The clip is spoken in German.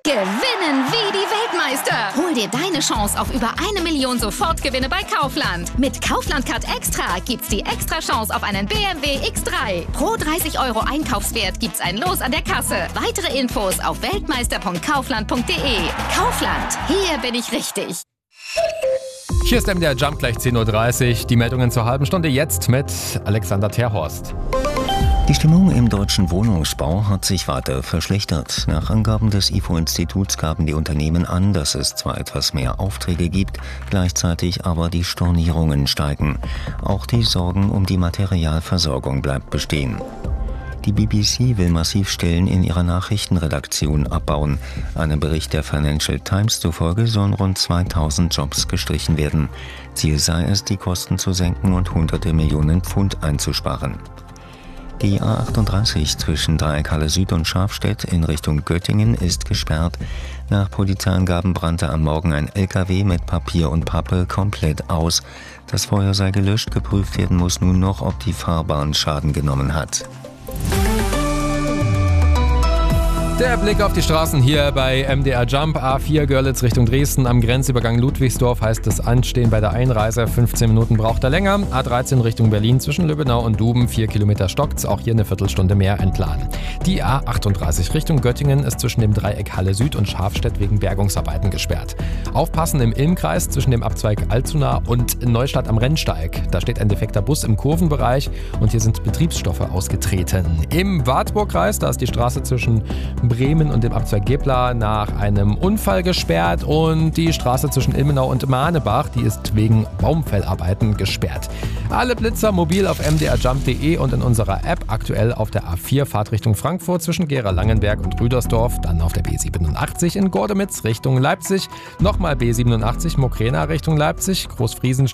Gewinnen wie die Weltmeister. Hol dir deine Chance auf über 1 Million Sofortgewinne bei Kaufland. Mit Kaufland Card Extra gibt's die extra Chance auf einen BMW X3. Pro 30 € Einkaufswert gibt's ein Los an der Kasse. Weitere Infos auf weltmeister.kaufland.de. Kaufland, hier bin ich richtig. Hier ist MDR Jump gleich 10.30 Uhr. Die Meldungen zur halben Stunde jetzt mit Alexander Terhorst. Die Stimmung im deutschen Wohnungsbau hat sich weiter verschlechtert. Nach Angaben des IFO-Instituts gaben die Unternehmen an, dass es zwar etwas mehr Aufträge gibt, gleichzeitig aber die Stornierungen steigen. Auch die Sorgen um die Materialversorgung bleibt bestehen. Die BBC will massiv Stellen in ihrer Nachrichtenredaktion abbauen. Einem Bericht der Financial Times zufolge sollen rund 2000 Jobs gestrichen werden. Ziel sei es, die Kosten zu senken und hunderte Millionen Pfund einzusparen. Die A38 zwischen Dreieckhalle Süd und Schafstedt in Richtung Göttingen ist gesperrt. Nach Polizeiangaben brannte am Morgen ein LKW mit Papier und Pappe komplett aus. Das Feuer sei gelöscht, geprüft werden muss nun noch, ob die Fahrbahn Schaden genommen hat. Der Blick auf die Straßen hier bei MDR Jump. A4 Görlitz Richtung Dresden. Am Grenzübergang Ludwigsdorf heißt es Anstehen bei der Einreise. 15 Minuten braucht er länger. A13 Richtung Berlin zwischen Lübbenau und Duben. 4 Kilometer stockt's. Auch hier eine Viertelstunde mehr entladen. Die A38 Richtung Göttingen ist zwischen dem Dreieck Halle Süd und Schafstedt wegen Bergungsarbeiten gesperrt. Aufpassen im Ilmkreis zwischen dem Abzweig Altona und Neustadt am Rennsteig. Da steht ein defekter Bus im Kurvenbereich und hier sind Betriebsstoffe ausgetreten. Im Wartburgkreis, da ist die Straße zwischen Bremen und dem Abzweig Gebla nach einem Unfall gesperrt und die Straße zwischen Ilmenau und Mahnebach, die ist wegen Baumfellarbeiten gesperrt. Alle Blitzer mobil auf mdrjump.de und in unserer App, aktuell auf der A4 Fahrtrichtung Frankfurt zwischen Gera-Langenberg und Rüdersdorf, dann auf der B87 in Gordemitz Richtung Leipzig, nochmal B87 Mokrena Richtung Leipzig, Großfriesenstein